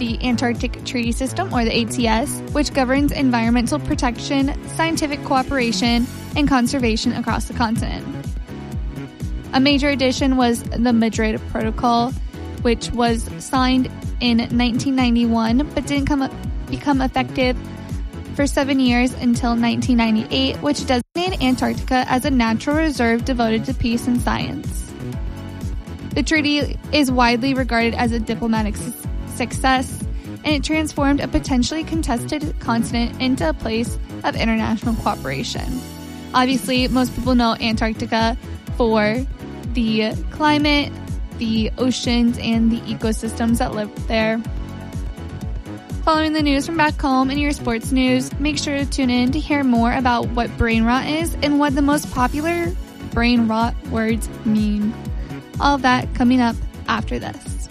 the Antarctic Treaty System, or the ATS, which governs environmental protection, scientific cooperation, and conservation across the continent. A major addition was the Madrid Protocol, which was signed in 1991 but didn't become effective for 7 years until 1998, which designated Antarctica as a natural reserve devoted to peace and science. The treaty is widely regarded as a diplomatic success, and it transformed a potentially contested continent into a place of international cooperation. Obviously, most people know Antarctica for the climate, the oceans, and the ecosystems that live there. Following the news from back home and your sports news, make sure to tune in to hear more about what brain rot is and what the most popular brain rot words mean. All of that coming up after this.